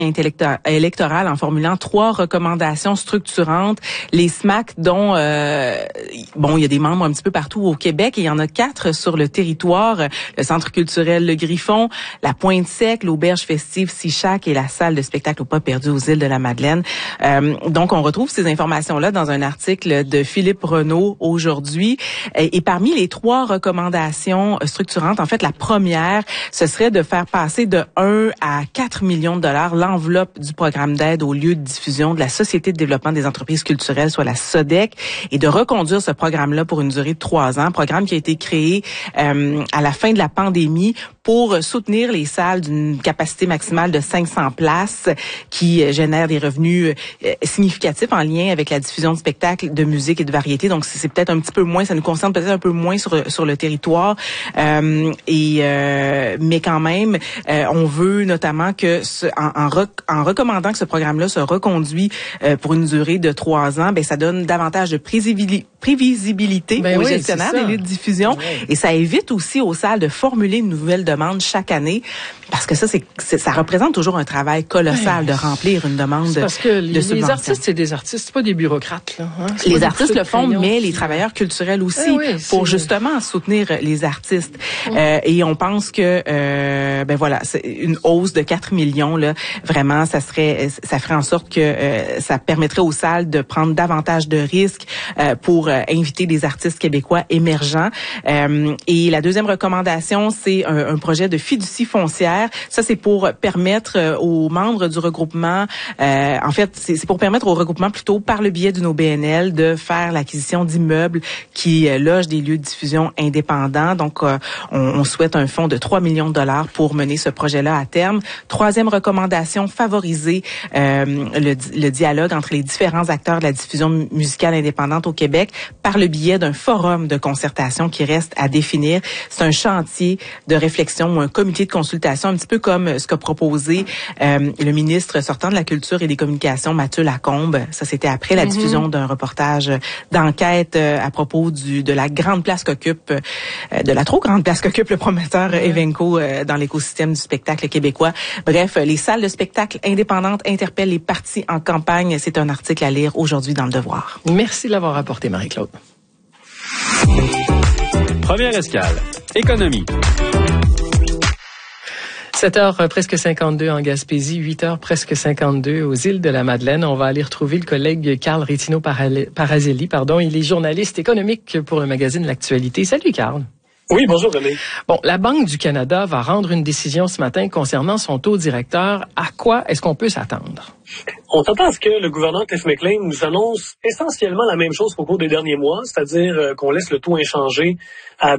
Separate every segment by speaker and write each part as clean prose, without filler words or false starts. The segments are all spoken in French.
Speaker 1: électorale en formulant 3 recommandations structurantes. Les SMAC dont, il y a des membres un petit peu partout au Québec et il y en a 4 sur le territoire. Le Centre culturel Le Griffon, la Pointe-Sec, l'Auberge festive Sichac et la salle de spectacle au Pas perdu aux îles de la Madeleine. Donc, on retrouve ces informations-là dans un article de Philippe Renaud aujourd'hui. Et parmi les 3 recommandations structurantes, en fait, la première, ce serait de faire passer de 1 à 4 millions de dollars l'enveloppe du programme d'aide aux lieux de diffusion de la Société de développement des entreprises culturelles, soit la SODEC, et de reconduire ce programme-là pour une durée de 3 ans. Programme qui a été créé à la fin de la pandémie pour soutenir les salles d'une capacité maximale de 500 places qui génèrent des revenus significatifs en lien avec la diffusion de spectacles, de musique et de variété. Donc, c'est peut-être un petit peu moins, ça nous concerne peut-être un peu moins sur le territoire. Mais quand même, on veut notamment que en recommandant que ce programme-là se reconduit pour une durée de 3 ans, ça donne davantage de prévisibilité aux gestionnaires des lieux de diffusion et ça évite aussi aux salles de formuler une nouvelle demande chaque année parce que ça représente toujours un travail colossal de remplir une demande parce que
Speaker 2: les artistes, c'est des artistes, c'est pas des bureaucrates là. Hein?
Speaker 1: Les artistes le font, mais les travailleurs culturels aussi pour justement soutenir les artistes. Et on pense que c'est une hausse de 4 millions là, vraiment ça ferait en sorte que ça permettrait aux salles de prendre davantage de risques pour inviter des artistes québécois émergents. Et la deuxième recommandation, c'est un projet de fiducie foncière. Ça, c'est pour permettre aux membres du regroupement, c'est pour permettre au regroupement plutôt par le biais d'une OBNL de faire l'acquisition d'immeubles qui logent des lieux de diffusion indépendants. Donc, on souhaite un fonds de 3 millions de dollars pour mener ce projet-là à terme. Troisième recommandation, favoriser le dialogue entre les différents acteurs de la diffusion musicale indépendante au Québec par le biais d'un forum de concertation qui reste à définir. C'est un chantier de réflexion ou un comité de consultation, un petit peu comme ce qu'a proposé le ministre sortant de la Culture et des Communications, Mathieu Lacombe. Ça, c'était après la diffusion d'un reportage d'enquête à propos de la grande place qu'occupe, de la trop grande place qu'occupe le promoteur Evenco dans l'écosystème du spectacle québécois. Bref, les salles de spectacle indépendantes interpellent les partis en campagne. C'est un article à lire aujourd'hui dans Le Devoir.
Speaker 2: Merci de l'avoir rapporté, Marie-Claude.
Speaker 3: Première escale, économie.
Speaker 2: 7h presque 52 en Gaspésie, 8h presque 52 aux îles de la Madeleine. On va aller retrouver le collègue Carl Rétino-Parazelli. Il est journaliste économique pour le magazine L'Actualité. Salut Carl.
Speaker 4: Oui, bonjour René.
Speaker 2: Bon, la Banque du Canada va rendre une décision ce matin concernant son taux directeur. À quoi est-ce qu'on peut s'attendre?
Speaker 4: On s'attend à ce que le gouverneur Cliff McLean nous annonce essentiellement la même chose qu'au cours des derniers mois, c'est-à-dire qu'on laisse le taux inchangé à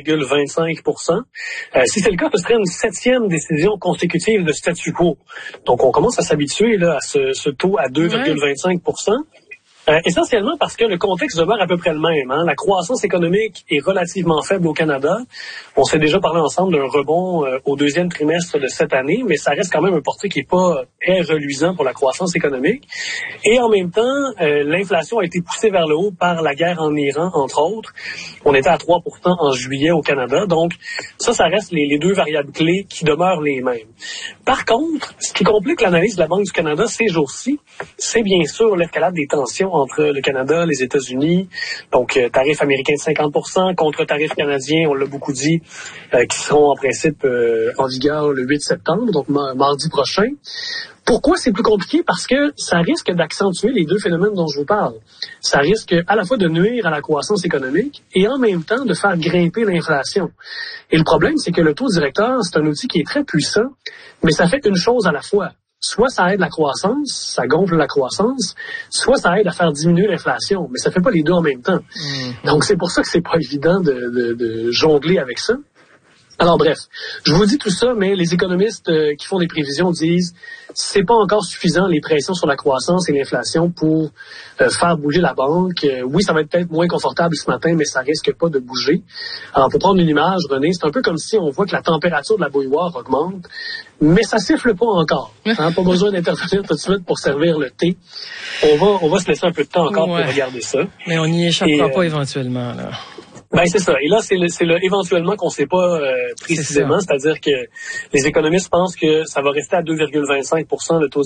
Speaker 4: 2,25 %. Si c'est le cas, ce serait une 7e décision consécutive de statu quo. Donc, on commence à s'habituer là à ce taux à 2,25 %. Essentiellement parce que le contexte demeure à peu près le même. Hein. La croissance économique est relativement faible au Canada. On s'est déjà parlé ensemble d'un rebond au deuxième trimestre de cette année, mais ça reste quand même un portrait qui n'est pas très reluisant pour la croissance économique. Et en même temps, l'inflation a été poussée vers le haut par la guerre en Iran, entre autres. On était à 3 % en juillet au Canada. Donc, ça reste les deux variables clés qui demeurent les mêmes. Par contre, ce qui complique l'analyse de la Banque du Canada ces jours-ci, c'est bien sûr l'escalade des tensions entre le Canada, les États-Unis, donc tarif américain de 50 % contre tarif canadien, on l'a beaucoup dit, qui seront en principe en vigueur le 8 septembre, donc mardi prochain. Pourquoi c'est plus compliqué? Parce que ça risque d'accentuer les deux phénomènes dont je vous parle. Ça risque à la fois de nuire à la croissance économique et en même temps de faire grimper l'inflation. Et le problème, c'est que le taux directeur, c'est un outil qui est très puissant, mais ça fait une chose à la fois. Soit ça aide la croissance, ça gonfle la croissance, soit ça aide à faire diminuer l'inflation, mais ça fait pas les deux en même temps. Donc c'est pour ça que c'est pas évident de jongler avec ça. Alors bref, je vous dis tout ça, mais les économistes qui font des prévisions disent c'est pas encore suffisant les pressions sur la croissance et l'inflation pour faire bouger la banque. Oui, ça va être peut-être moins confortable ce matin, mais ça risque pas de bouger. Alors pour prendre une image, René, c'est un peu comme si on voit que la température de la bouilloire augmente, mais ça siffle pas encore. Hein? Pas besoin d'intervenir tout de suite pour servir le thé. On va se laisser un peu de temps encore pour regarder ça.
Speaker 2: Mais on n'y échappera pas éventuellement, là.
Speaker 4: Ben c'est ça. Et là, c'est le éventuellement qu'on ne sait pas précisément. C'est-à-dire que les économistes pensent que ça va rester à 2,25% le taux